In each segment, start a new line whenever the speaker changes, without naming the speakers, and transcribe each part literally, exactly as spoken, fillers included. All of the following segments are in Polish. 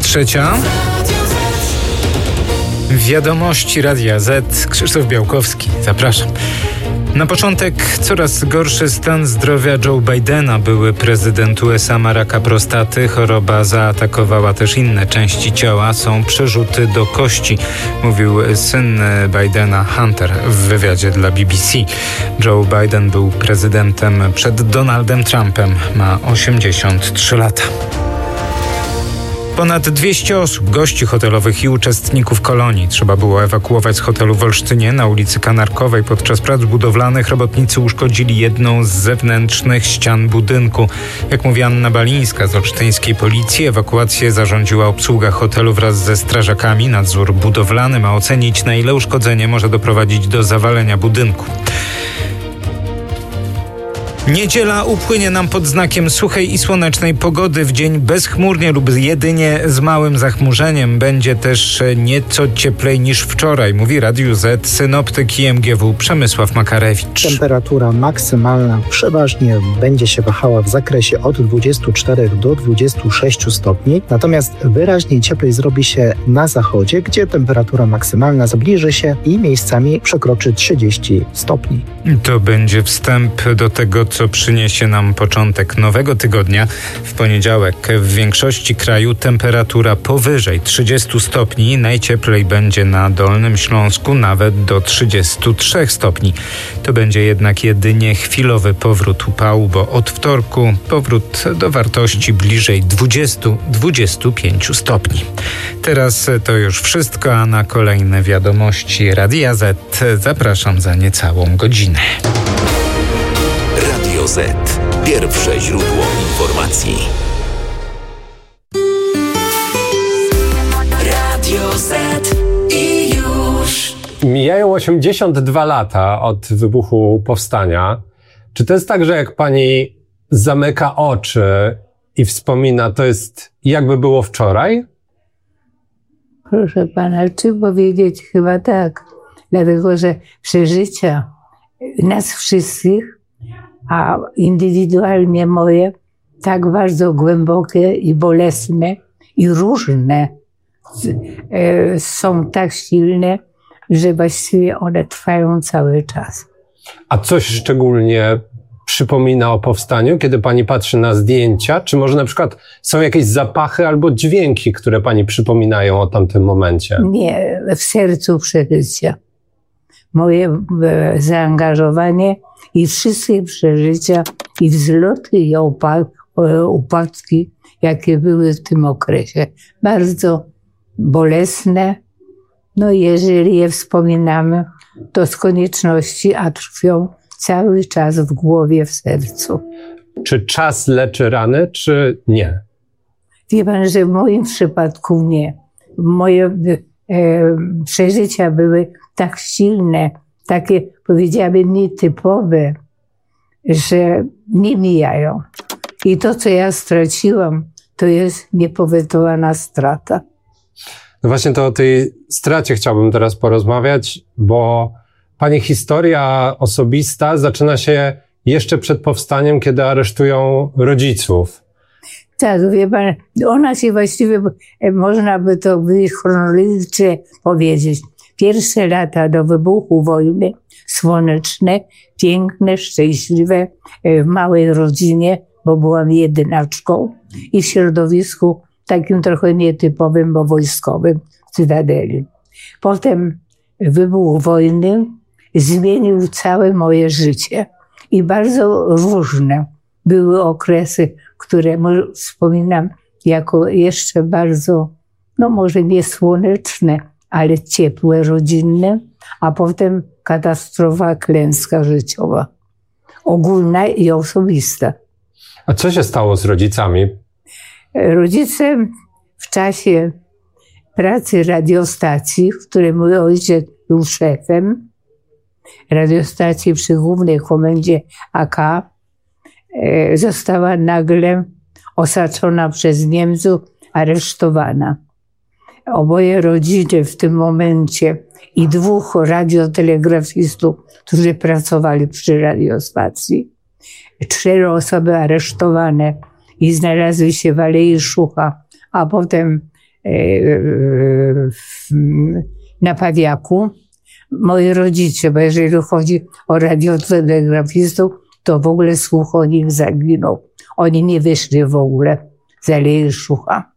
Trzecia. Wiadomości Radia Z. Krzysztof Białkowski. Zapraszam. Na początek coraz gorszy stan zdrowia Joe Bidena. Były prezydent U S A ma raka prostaty. Choroba zaatakowała też inne części ciała. Są przerzuty do kości, mówił syn Bidena, Hunter, w wywiadzie dla B B C. Joe Biden był prezydentem przed Donaldem Trumpem. Ma osiemdziesiąt trzy lata. Ponad dwieście osób, gości hotelowych i uczestników kolonii trzeba było ewakuować z hotelu w Olsztynie na ulicy Kanarkowej. Podczas prac budowlanych robotnicy uszkodzili jedną z zewnętrznych ścian budynku. Jak mówi Anna Balińska z olsztyńskiej policji, ewakuację zarządziła obsługa hotelu wraz ze strażakami. Nadzór budowlany ma ocenić, na ile uszkodzenie może doprowadzić do zawalenia budynku. Niedziela upłynie nam pod znakiem suchej i słonecznej pogody. W dzień bezchmurnie lub jedynie z małym zachmurzeniem. Będzie też nieco cieplej niż wczoraj, mówi Radiu Z synoptyk I M G W Przemysław Makarewicz.
Temperatura maksymalna przeważnie będzie się wahała w zakresie od dwudziestu czterech do dwudziestu sześciu stopni. Natomiast wyraźnie cieplej zrobi się na zachodzie, gdzie temperatura maksymalna zbliży się i miejscami przekroczy trzydzieści stopni.
To będzie wstęp do tego, co przyniesie nam początek nowego tygodnia. W poniedziałek w większości kraju temperatura powyżej trzydziestu stopni. Najcieplej będzie na Dolnym Śląsku, nawet do trzydziestu trzech stopni. To będzie jednak jedynie chwilowy powrót upału, bo od wtorku powrót do wartości bliżej dwudziestu do dwudziestu pięciu stopni. Teraz to już wszystko, a na kolejne wiadomości Radia Z zapraszam za niecałą godzinę.
Radio Z. Pierwsze źródło informacji. Radio Z i już.
Mijają osiemdziesiąt dwa lata od wybuchu powstania. Czy to jest tak, że jak pani zamyka oczy i wspomina, to jest jakby było wczoraj?
Proszę pana, czy powiedzieć? Chyba tak. Dlatego, że przeżycia nas wszystkich, a indywidualnie moje, tak bardzo głębokie i bolesne i różne, e, są tak silne, że właściwie one trwają cały czas.
A coś szczególnie przypomina o powstaniu, kiedy pani patrzy na zdjęcia? Czy może na przykład są jakieś zapachy albo dźwięki, które pani przypominają o tamtym momencie?
Nie, w sercu przeżycia. Moje e, zaangażowanie i wszystkie przeżycia, i wzloty, i upadki, jakie były w tym okresie. Bardzo bolesne. No jeżeli je wspominamy, to z konieczności, a trwią cały czas w głowie, w sercu.
Czy czas leczy rany, czy nie?
Wie pan, że w moim przypadku nie. Moje e, przeżycia były tak silne, takie, powiedziałabym, nietypowe, że nie mijają. I to, co ja straciłam, to jest niepowetowana strata.
No właśnie to o tej stracie chciałbym teraz porozmawiać, bo pani historia osobista zaczyna się jeszcze przed powstaniem, kiedy aresztują rodziców.
Tak, wie pan, ona się właściwie, można by to chronologicznie powiedzieć. Pierwsze lata do wybuchu wojny, słoneczne, piękne, szczęśliwe, w małej rodzinie, bo byłam jedynaczką i w środowisku takim trochę nietypowym, bo wojskowym, w Cytadeli. Potem wybuch wojny zmienił całe moje życie i bardzo różne były okresy, które wspominam jako jeszcze bardzo, no może nie słoneczne, ale ciepłe, rodzinne, a potem katastrofa, klęska życiowa. Ogólna i osobista.
A co się stało z rodzicami?
Rodzice w czasie pracy radiostacji, w której mój ojciec był szefem, radiostacji przy Głównej Komendzie A K, została nagle osaczona przez Niemców, aresztowana. Oboje rodzice w tym momencie i dwóch radiotelegrafistów, którzy pracowali przy radiostacji, cztery osoby aresztowane i znalazły się w Alei Szucha, a potem na Pawiaku. Moi rodzice, bo jeżeli chodzi o radiotelegrafistów, to w ogóle słuch o nich zaginął. Oni nie wyszli w ogóle z Alei Szucha.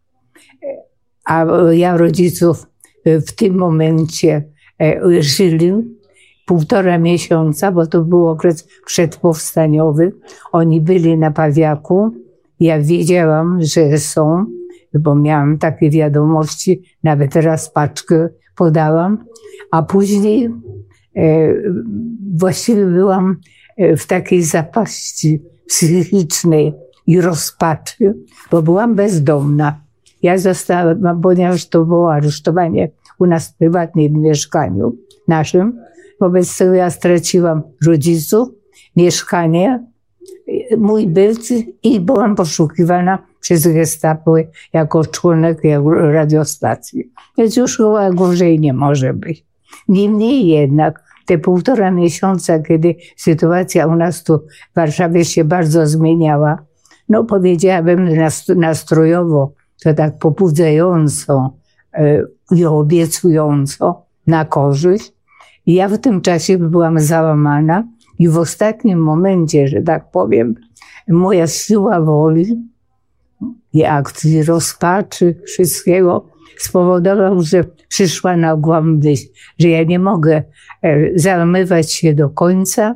A ja rodziców w tym momencie żyli półtora miesiąca, bo to był okres przedpowstaniowy. Oni byli na Pawiaku. Ja wiedziałam, że są, bo miałam takie wiadomości, nawet raz paczkę podałam, a później e, właściwie byłam w takiej zapaści psychicznej i rozpaczy, bo byłam bezdomna. Ja zostałam, ponieważ to było aresztowanie u nas prywatnie w mieszkaniu naszym, wobec tego ja straciłam rodziców, mieszkanie, mój byt i byłam poszukiwana przez Gestapo jako członek radiostacji. Więc już chyba gorzej nie może być. Niemniej jednak te półtora miesiąca, kiedy sytuacja u nas tu w Warszawie się bardzo zmieniała, no powiedziałabym nastrojowo, to tak pobudzająco i obiecująco na korzyść. I ja w tym czasie byłam załamana i w ostatnim momencie, że tak powiem, moja siła woli i akcji rozpaczy, wszystkiego spowodował, że przyszła na głowę myśl, że ja nie mogę załamywać się do końca.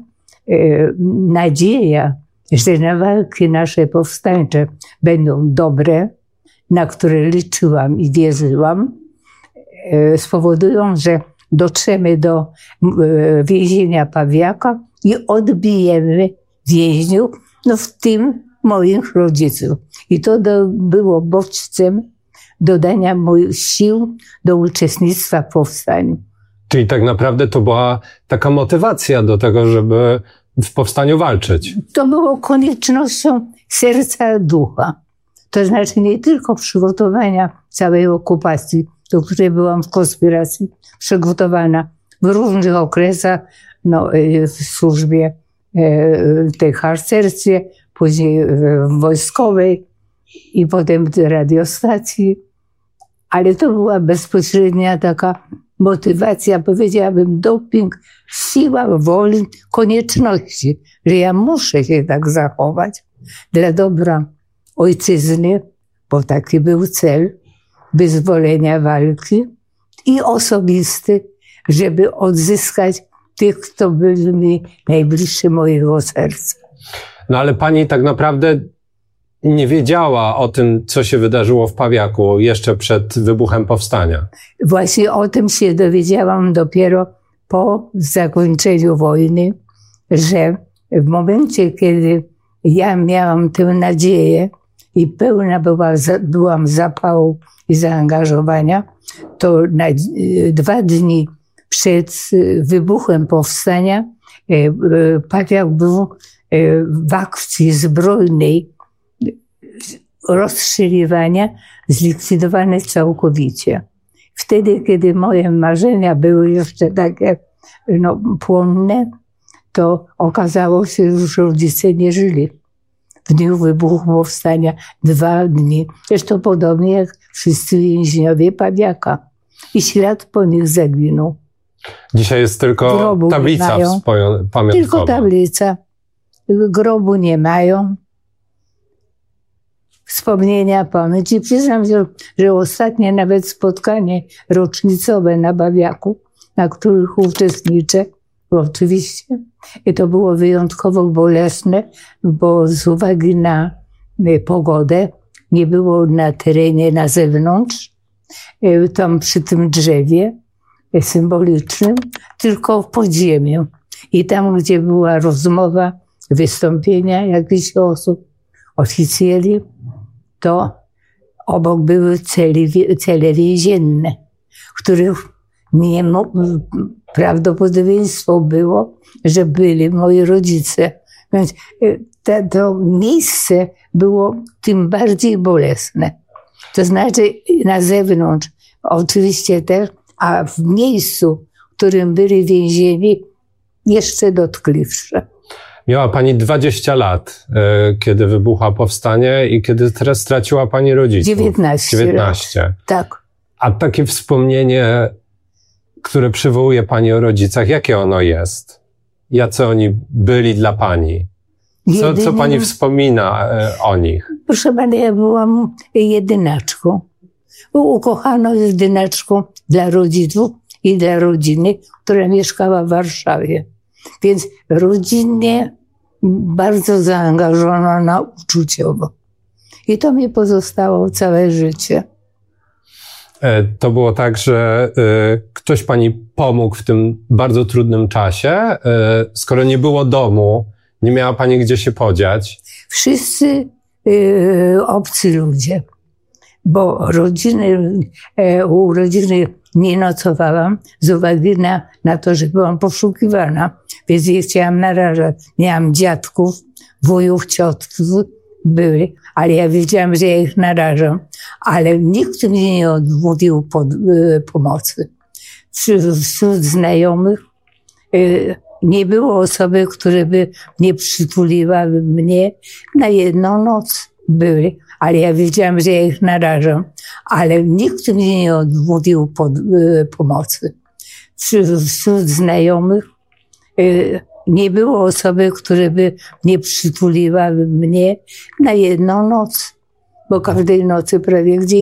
Nadzieja, że na walki nasze powstańcze będą dobre, na które liczyłam i wierzyłam, spowodują, że dotrzemy do więzienia Pawiaka i odbijemy więźniów, no w tym moich rodziców. I to do, było bodźcem dodania moich sił do uczestnictwa w powstaniu.
Czyli tak naprawdę to była taka motywacja do tego, żeby w powstaniu walczyć.
To było koniecznością serca, ducha. To znaczy nie tylko przygotowania całej okupacji, do której byłam w konspiracji przygotowana w różnych okresach, no, w służbie tej harcerstwie, później wojskowej i potem w radiostacji. Ale to była bezpośrednia taka motywacja, powiedziałabym, doping, siła woli, konieczności, że ja muszę się tak zachować dla dobra ojczyzny, bo taki był cel wyzwolenia walki i osobisty, żeby odzyskać tych, kto byli mi najbliższy mojego serca.
No ale pani tak naprawdę nie wiedziała o tym, co się wydarzyło w Pawiaku jeszcze przed wybuchem powstania.
Właśnie o tym się dowiedziałam dopiero po zakończeniu wojny, że w momencie, kiedy ja miałam tę nadzieję i pełna była, byłam zapału i zaangażowania, to na dwa dni przed wybuchem powstania Pawiak był w akcji zbrojnej rozstrzeliwania zlikwidowany całkowicie. Wtedy, kiedy moje marzenia były jeszcze takie no, płonne, to okazało się, że rodzice nie żyli. W dniu wybuchu powstania dwa dni. Zresztą podobnie jak wszyscy więźniowie Pawiaka. I ślad po nich zaginął.
Dzisiaj jest tylko grobu tablica pamiątkowa.
Tylko tablica. Grobu nie mają. Wspomnienia, pamięci. Przyznam się, że ostatnie nawet spotkanie rocznicowe na Pawiaku, na których uczestniczę, oczywiście. I to było wyjątkowo bolesne, bo z uwagi na pogodę nie było na terenie na zewnątrz, tam przy tym drzewie symbolicznym, tylko w podziemiu. I tam, gdzie była rozmowa, wystąpienia jakichś osób, oficjeli, to obok były cele, cele więzienne, w których nie prawdopodobieństwo było, że byli moi rodzice. Więc to, to miejsce było tym bardziej bolesne. To znaczy na zewnątrz oczywiście też, a w miejscu, w którym byli więzieni, jeszcze dotkliwsze.
Miała pani dwadzieścia lat, kiedy wybuchło powstanie i kiedy teraz straciła pani rodziców.
dziewiętnaście.
dziewiętnaście.
Lat. Tak.
A takie wspomnienie, które przywołuje pani o rodzicach, jakie ono jest? Jacy oni byli dla pani? Co, co pani wspomina o nich?
Proszę pana, ja byłam jedynaczką. Ukochaną jedynaczką dla rodziców i dla rodziny, która mieszkała w Warszawie. Więc rodzinnie bardzo zaangażowana uczuciowo. I to mi pozostało całe życie.
To było tak, że y, ktoś pani pomógł w tym bardzo trudnym czasie. Y, skoro nie było domu, nie miała pani gdzie się podziać.
Wszyscy y, obcy ludzie. Bo rodziny, e, u rodziny nie nocowałam z uwagi na, na to, że byłam poszukiwana. Więc nie chciałam narażać. Miałam dziadków, wujów, ciotków były, ale ja wiedziałam, że ja ich narażam. Ale nikt mnie nie odmówił pod, y, pomocy. Wśród, wśród znajomych y, nie było osoby, która by nie przytuliła mnie na jedną noc. Były, ale ja wiedziałam, że ja ich narażam. Ale nikt mnie nie odmówił pod, y, pomocy. Wśród, wśród znajomych y, nie było osoby, która by nie przytuliła mnie na jedną noc. Bo każdej nocy prawie gdzie